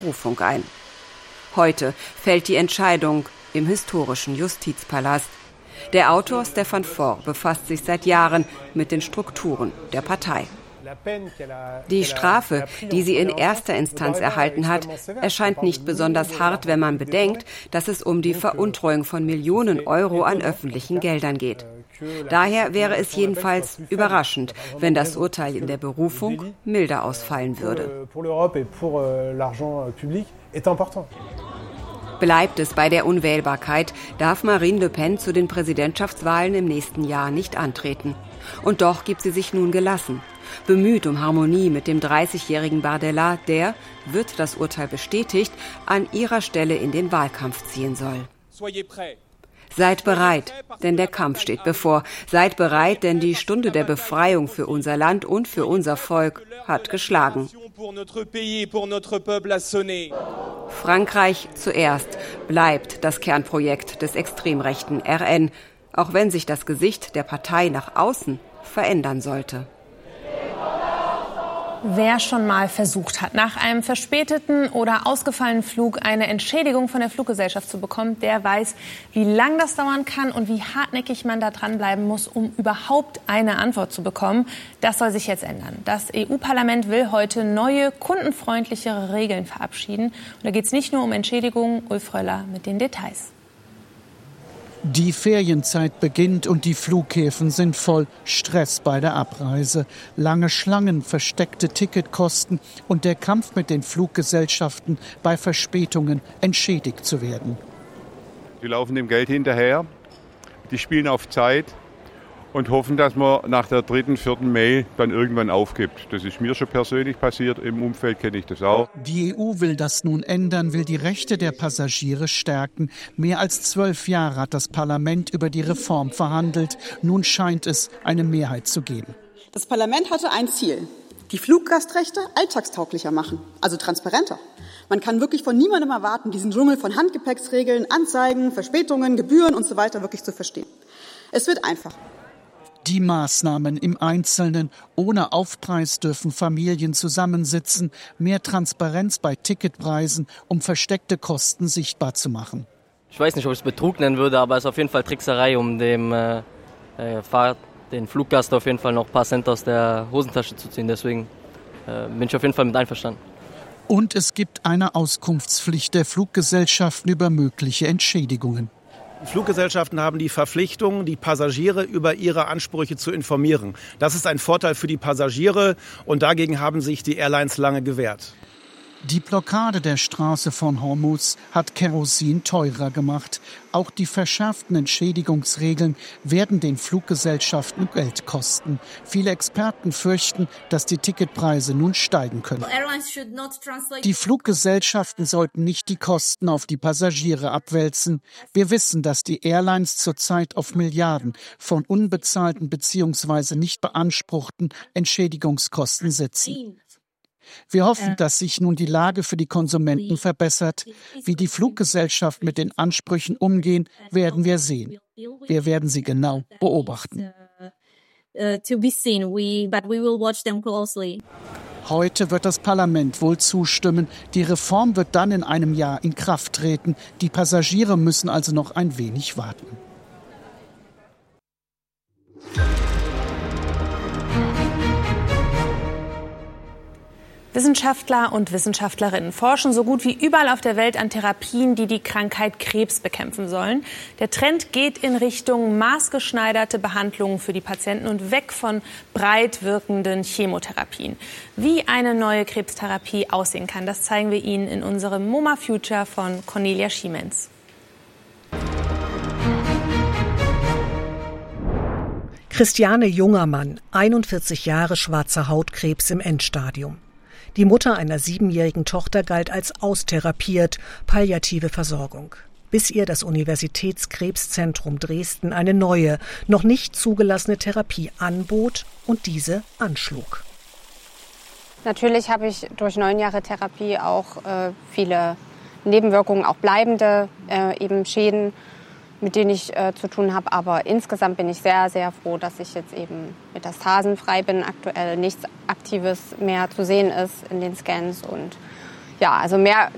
Berufung ein. Heute fällt die Entscheidung im historischen Justizpalast. Der Autor Stefan Faure befasst sich seit Jahren mit den Strukturen der Partei. Die Strafe, die sie in erster Instanz erhalten hat, erscheint nicht besonders hart, wenn man bedenkt, dass es um die Veruntreuung von Millionen Euro an öffentlichen Geldern geht. Daher wäre es jedenfalls überraschend, wenn das Urteil in der Berufung milder ausfallen würde. Bleibt es bei der Unwählbarkeit, darf Marine Le Pen zu den Präsidentschaftswahlen im nächsten Jahr nicht antreten. Und doch gibt sie sich nun gelassen. Bemüht um Harmonie mit dem 30-jährigen Bardella, der, wird das Urteil bestätigt, an ihrer Stelle in den Wahlkampf ziehen soll. Seid bereit, denn der Kampf steht bevor. Seid bereit, denn die Stunde der Befreiung für unser Land und für unser Volk hat geschlagen. Frankreich zuerst bleibt das Kernprojekt des extrem rechten RN, auch wenn sich das Gesicht der Partei nach außen verändern sollte. Wer schon mal versucht hat, nach einem verspäteten oder ausgefallenen Flug eine Entschädigung von der Fluggesellschaft zu bekommen, der weiß, wie lang das dauern kann und wie hartnäckig man da dranbleiben muss, um überhaupt eine Antwort zu bekommen. Das soll sich jetzt ändern. Das EU-Parlament will heute neue, kundenfreundlichere Regeln verabschieden. Und da geht es nicht nur um Entschädigungen. Ulf Röller mit den Details. Die Ferienzeit beginnt und die Flughäfen sind voll. Stress bei der Abreise. Lange Schlangen, versteckte Ticketkosten und der Kampf mit den Fluggesellschaften, bei Verspätungen entschädigt zu werden. Die laufen dem Geld hinterher, die spielen auf Zeit und hoffen, dass man nach der 3., 4. Mail dann irgendwann aufgibt. Das ist mir schon persönlich passiert, im Umfeld kenne ich das auch. Die EU will das nun ändern, will die Rechte der Passagiere stärken. Mehr als 12 Jahre hat das Parlament über die Reform verhandelt. Nun scheint es eine Mehrheit zu geben. Das Parlament hatte ein Ziel: die Fluggastrechte alltagstauglicher machen, also transparenter. Man kann wirklich von niemandem erwarten, diesen Dschungel von Handgepäcksregeln, Anzeigen, Verspätungen, Gebühren und so weiter wirklich zu verstehen. Es wird einfach. Die Maßnahmen im Einzelnen: ohne Aufpreis dürfen Familien zusammensitzen, mehr Transparenz bei Ticketpreisen, um versteckte Kosten sichtbar zu machen. Ich weiß nicht, ob ich es Betrug nennen würde, aber es ist auf jeden Fall Trickserei, um den Fluggast auf jeden Fall noch ein paar Cent aus der Hosentasche zu ziehen. Deswegen bin ich auf jeden Fall mit einverstanden. Und es gibt eine Auskunftspflicht der Fluggesellschaften über mögliche Entschädigungen. Fluggesellschaften haben die Verpflichtung, die Passagiere über ihre Ansprüche zu informieren. Das ist ein Vorteil für die Passagiere und dagegen haben sich die Airlines lange gewehrt. Die Blockade der Straße von Hormuz hat Kerosin teurer gemacht. Auch die verschärften Entschädigungsregeln werden den Fluggesellschaften Geld kosten. Viele Experten fürchten, dass die Ticketpreise nun steigen können. Die Fluggesellschaften sollten nicht die Kosten auf die Passagiere abwälzen. Wir wissen, dass die Airlines zurzeit auf Milliarden von unbezahlten bzw. nicht beanspruchten Entschädigungskosten sitzen. Wir hoffen, dass sich nun die Lage für die Konsumenten verbessert. Wie die Fluggesellschaften mit den Ansprüchen umgehen, werden wir sehen. Wir werden sie genau beobachten. Heute wird das Parlament wohl zustimmen. Die Reform wird dann in einem Jahr in Kraft treten. Die Passagiere müssen also noch ein wenig warten. Wissenschaftler und Wissenschaftlerinnen forschen so gut wie überall auf der Welt an Therapien, die die Krankheit Krebs bekämpfen sollen. Der Trend geht in Richtung maßgeschneiderte Behandlungen für die Patienten und weg von breit wirkenden Chemotherapien. Wie eine neue Krebstherapie aussehen kann, das zeigen wir Ihnen in unserem MoMA Future von Cornelia Schiemens. Christiane Jungermann, 41 Jahre, schwarzer Hautkrebs im Endstadium. Die Mutter einer 7-jährigen Tochter galt als austherapiert, palliative Versorgung. Bis ihr das Universitätskrebszentrum Dresden eine neue, noch nicht zugelassene Therapie anbot und diese anschlug. Natürlich habe ich durch 9 Jahre Therapie auch viele Nebenwirkungen, auch bleibende eben Schäden, mit denen ich zu tun habe. Aber insgesamt bin ich sehr, sehr froh, dass ich jetzt eben metastasenfrei bin, aktuell nichts Aktives mehr zu sehen ist in den Scans. Und ja, also mehr